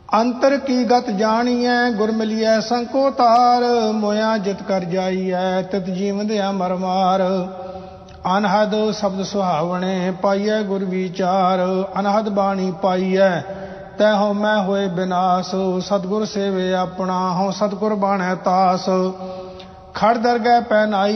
अंतर की गत जानिए गुर मिलिए संको तार मोया जित कर जाइए तित जीवंदिया मर मार अनहद शब्द सुहावने पाइए गुर विचार अनहद बाणी पाइए तै हो मैं होए विनाश सतगुर सेवे अपना हो सतगुर बाणै तास खड़ दरगह पै नाई